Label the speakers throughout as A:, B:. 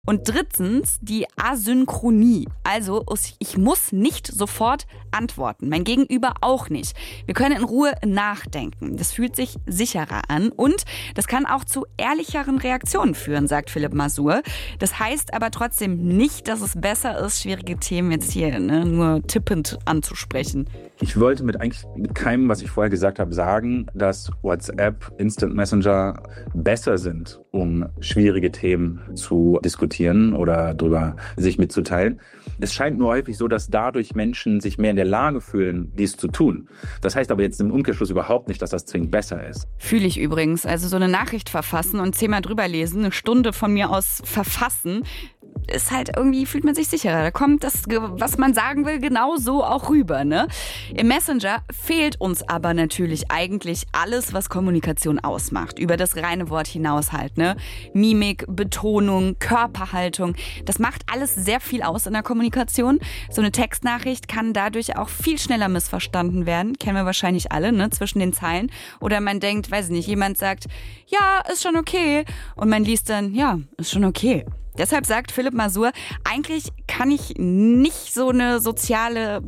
A: Und drittens die Asynchronie. Also ich muss nicht sofort antworten, mein Gegenüber auch nicht. Wir können in Ruhe nachdenken. Das fühlt sich sicherer an und das kann auch zu ehrlicheren Reaktionen führen, sagt Philipp Masur. Das heißt aber trotzdem nicht, dass es besser ist, schwierige Themen jetzt hier nur tippend anzusprechen.
B: Ich wollte mit keinem, was ich vorher gesagt habe, sagen, dass WhatsApp, Instant Messenger besser sind, um schwierige Themen zu diskutieren oder darüber sich mitzuteilen. Es scheint nur häufig so, dass dadurch Menschen sich mehr in der Lage fühlen, dies zu tun. Das heißt aber jetzt im Umkehrschluss überhaupt nicht, dass das zwingend besser ist.
A: Fühle ich übrigens. Also so eine Nachricht verfassen und 10-mal drüber lesen, eine Stunde von mir aus verfassen, ist halt irgendwie, fühlt man sich sicherer. Da kommt das, was man sagen will, genau so auch rüber, ne? Im Messenger fehlt uns aber natürlich eigentlich alles, was Kommunikation ausmacht. Über das reine Wort hinaus halt, ne? Mimik, Betonung, Körperhaltung. Das macht alles sehr viel aus in der Kommunikation. So eine Textnachricht kann dadurch auch viel schneller missverstanden werden. Kennen wir wahrscheinlich alle, ne? Zwischen den Zeilen. Oder man denkt, weiß ich nicht, jemand sagt, ja, ist schon okay. Und man liest dann, ja, ist schon okay. Deshalb sagt Philipp Masur, eigentlich kann nichts eine soziale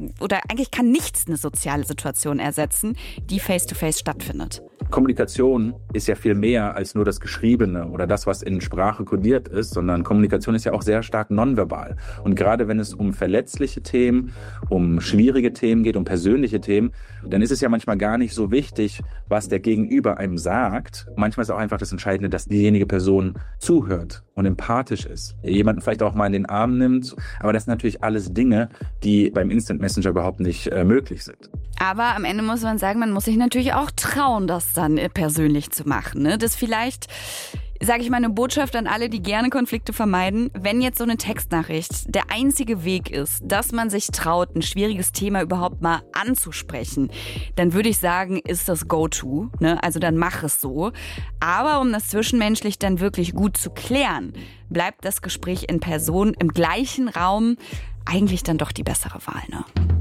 A: Situation ersetzen, die face-to-face stattfindet.
B: Kommunikation ist ja viel mehr als nur das Geschriebene oder das, was in Sprache kodiert ist, sondern Kommunikation ist ja auch sehr stark nonverbal. Und gerade wenn es um verletzliche Themen, um schwierige Themen geht, um persönliche Themen, dann ist es ja manchmal gar nicht so wichtig, was der Gegenüber einem sagt. Manchmal ist auch einfach das Entscheidende, dass diejenige Person zuhört und empathisch ist. Jemanden vielleicht auch mal in den Arm nimmt. Aber das sind natürlich alles Dinge, die beim Instant Messenger überhaupt nicht möglich sind.
A: Aber am Ende muss man sagen, man muss sich natürlich auch trauen, das dann persönlich zu machen. Ne? Das vielleicht, sage ich mal, eine Botschaft an alle, die gerne Konflikte vermeiden. Wenn jetzt so eine Textnachricht der einzige Weg ist, dass man sich traut, ein schwieriges Thema überhaupt mal anzusprechen, dann würde ich sagen, ist das Go-To. Ne? Also dann mach es so. Aber um das zwischenmenschlich dann wirklich gut zu klären, bleibt das Gespräch in Person im gleichen Raum eigentlich dann doch die bessere Wahl. Ne?